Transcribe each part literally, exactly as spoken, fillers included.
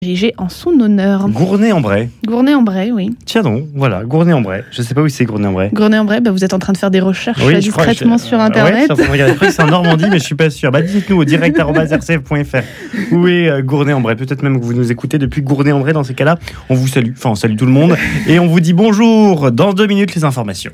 Dirigé en son honneur. Gournay-en-Bray. Gournay-en-Bray, oui. Tiens donc, voilà, Gournay-en-Bray. Je ne sais pas où c'est Gournay-en-Bray. Gournay-en-Bray, bah vous êtes en train de faire des recherches oui, là, discrètement je, sur euh, Internet. Ouais, je suis en train de regarder. Je crois que c'est en Normandie, mais je ne suis pas sûr. Bah, dites-nous au direct arobase r c f point f r où est euh, Gournay-en-Bray. Peut-être même que vous nous écoutez depuis Gournay-en-Bray. Dans ces cas-là, on vous salue. Enfin, on salue tout le monde. Et on vous dit bonjour. Dans deux minutes, les informations.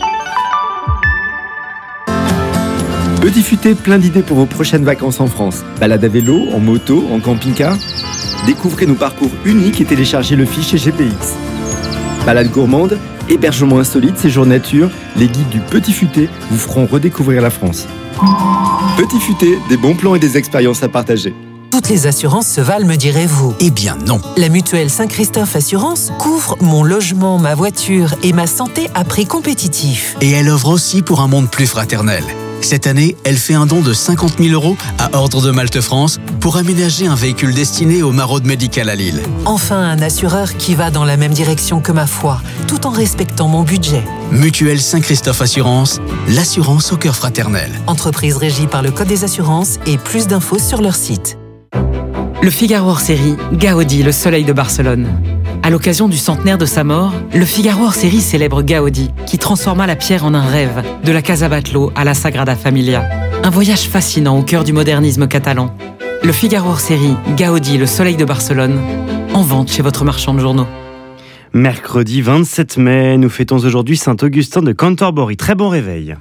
Petit Futé, plein d'idées pour vos prochaines vacances en France. Balade à vélo, en moto, en camping-car. Découvrez nos parcours uniques et téléchargez le fichier G P X. Balade gourmande, hébergement insolite, séjour nature, les guides du Petit Futé vous feront redécouvrir la France. Petit Futé, des bons plans et des expériences à partager. Toutes les assurances se valent, me direz-vous. Eh bien non. La mutuelle Saint-Christophe Assurance couvre mon logement, ma voiture et ma santé à prix compétitif. Et elle œuvre aussi pour un monde plus fraternel. Cette année, elle fait un don de cinquante mille euros à Ordre de Malte France pour aménager un véhicule destiné aux maraudes médicales à Lille. Enfin, un assureur qui va dans la même direction que ma foi, tout en respectant mon budget. Mutuelle Saint-Christophe Assurance, l'assurance au cœur fraternel. Entreprise régie par le Code des assurances et plus d'infos sur leur site. Le Figaro hors série, Gaudi, le soleil de Barcelone. À l'occasion du centenaire de sa mort, le Figaro hors série célèbre Gaudi, qui transforma la pierre en un rêve, de la Casa Batlló à la Sagrada Familia. Un voyage fascinant au cœur du modernisme catalan. Le Figaro hors série, Gaudi, le soleil de Barcelone, en vente chez votre marchand de journaux. Mercredi vingt-sept mai, nous fêtons aujourd'hui Saint-Augustin de Cantorbéry. Très bon réveil.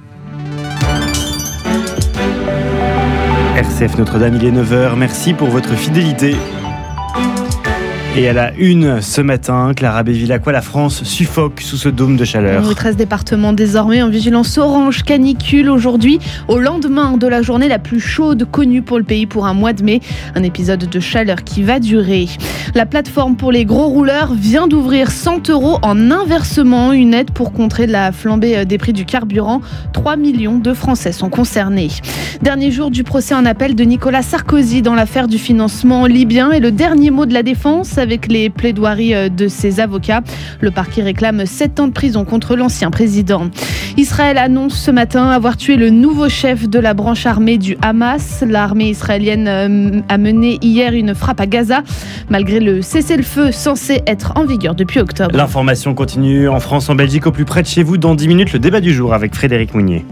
R C F Notre-Dame, il est neuf heures. Merci pour votre fidélité. Et à la une ce matin, Clara Bevilacqua, la France suffoque sous ce dôme de chaleur. Oui, treize départements désormais en vigilance orange canicule aujourd'hui, au lendemain de la journée la plus chaude connue pour le pays pour un mois de mai. Un épisode de chaleur qui va durer. La plateforme pour les gros rouleurs vient d'ouvrir cent euros en inversement, une aide pour contrer la flambée des prix du carburant. trois millions de Français sont concernés. Dernier jour du procès en appel de Nicolas Sarkozy dans l'affaire du financement libyen et le dernier mot de la défense avec les plaidoiries de ses avocats. Le parquet réclame sept ans de prison contre l'ancien président. Israël annonce ce matin avoir tué le nouveau chef de la branche armée du Hamas. L'armée israélienne a mené hier une frappe à Gaza, malgré le cessez-le-feu censé être en vigueur depuis octobre. L'information continue en France, en Belgique, au plus près de chez vous. Dans dix minutes, le débat du jour avec Frédéric Mounier.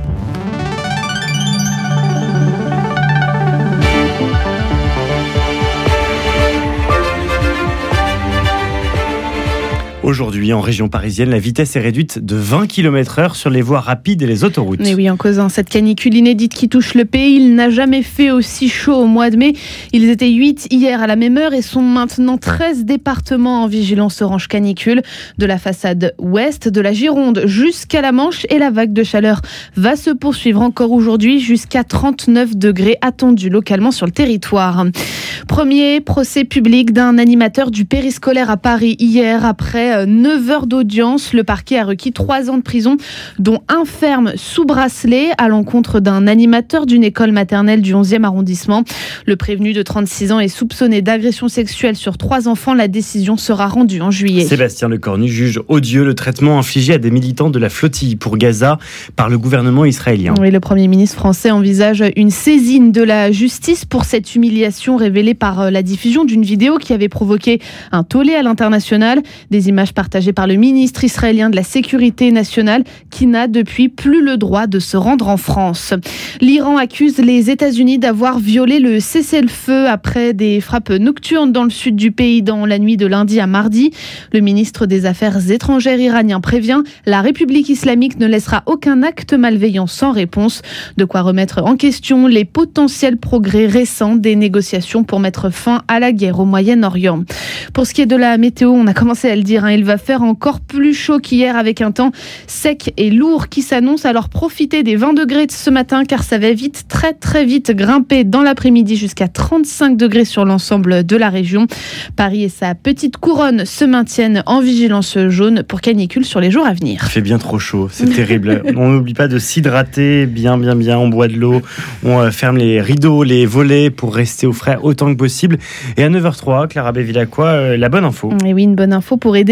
Aujourd'hui, en région parisienne, la vitesse est réduite de vingt kilomètres heure sur les voies rapides et les autoroutes. Et oui, en causant cette canicule inédite qui touche le pays, il n'a jamais fait aussi chaud au mois de mai. Ils étaient huit hier à la même heure et sont maintenant treize départements en vigilance orange canicule. De la façade ouest, de la Gironde jusqu'à la Manche, et la vague de chaleur va se poursuivre encore aujourd'hui jusqu'à trente-neuf degrés attendus localement sur le territoire. Premier procès public d'un animateur du périscolaire à Paris hier après neuf heures d'audience. Le parquet a requis trois ans de prison, dont un ferme sous bracelet à l'encontre d'un animateur d'une école maternelle du onzième arrondissement. Le prévenu de trente-six ans est soupçonné d'agression sexuelle sur trois enfants. La décision sera rendue en juillet. Sébastien Lecornu juge odieux le traitement infligé à des militants de la flottille pour Gaza par le gouvernement israélien. Oui, le Premier ministre français envisage une saisine de la justice pour cette humiliation révélée par la diffusion d'une vidéo qui avait provoqué un tollé à l'international. Des images partagées par le ministre israélien de la Sécurité nationale qui n'a depuis plus le droit de se rendre en France. L'Iran accuse les États-Unis d'avoir violé le cessez-le-feu après des frappes nocturnes dans le sud du pays dans la nuit de lundi à mardi. Le ministre des Affaires étrangères iranien prévient, la République islamique ne laissera aucun acte malveillant sans réponse. De quoi remettre en question les potentiels progrès récents des négociations pour mettre fin à la guerre au Moyen-Orient. Pour ce qui est de la météo, on a commencé à le dire, hein, il va faire encore plus chaud qu'hier avec un temps sec et lourd qui s'annonce. Alors profitez des vingt degrés de ce matin car ça va vite, très très vite grimper dans l'après-midi jusqu'à trente-cinq degrés sur l'ensemble de la région. Paris et sa petite couronne se maintiennent en vigilance jaune pour canicule sur les jours à venir. Il fait bien trop chaud, c'est terrible. On n'oublie pas de s'hydrater bien bien bien, on boit de l'eau, on ferme les rideaux, les volets pour rester au frais autant que possible. Et à neuf heures zéro trois, Clara Bevilacqua, la bonne info. Et oui, une bonne info pour aider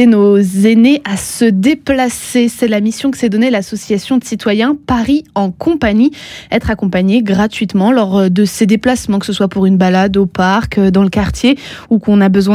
aider nos aînés à se déplacer. C'est la mission que s'est donnée l'association de citoyens Paris en compagnie. Être accompagné gratuitement lors de ces déplacements, que ce soit pour une balade au parc, dans le quartier, ou qu'on a besoin